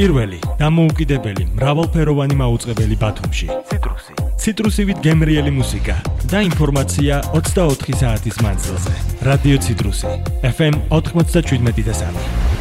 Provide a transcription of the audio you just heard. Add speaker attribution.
Speaker 1: პირველი დამოუკიდებელი მრავალფეროვანი მაუწყებელი ბათუმში. ციტრუსივით გემრიელი მუსიკა და ინფორმაცია 24 საათის მანძილზე. რადიო ციტრუსი FM 97.3.